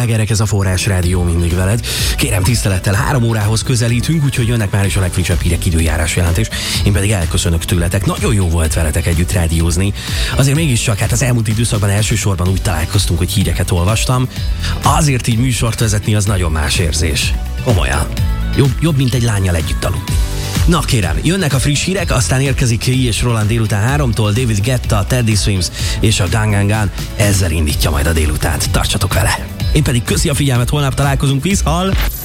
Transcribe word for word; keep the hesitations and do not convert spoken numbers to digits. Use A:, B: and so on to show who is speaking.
A: slágerek, ez a Forrás Rádió mindig veled. Kérem tisztelettel, három órához közelítünk, úgyhogy jönnek már is a legfrissebb hírek, időjárás jelentés. Én pedig elköszönök tőletek. Nagyon jó volt veletek együtt rádiózni. Azért mégiscsak, hát az elmúlt időszakban elsősorban úgy találkoztunk, hogy híreket olvastam. Azért így műsort vezetni, az nagyon más érzés. Komolyan. Jobb, jobb mint egy lánnyal együtt aludni. Na kérem, jönnek a friss hírek, aztán érkezik Ki és Roland délután háromtól, David Guetta, Teddy Swims és a Gang Gang Gang. Ezzel indítja majd a délutánt. Tartsatok vele! Én pedig köszi a figyelmet, holnap találkozunk, viszhal!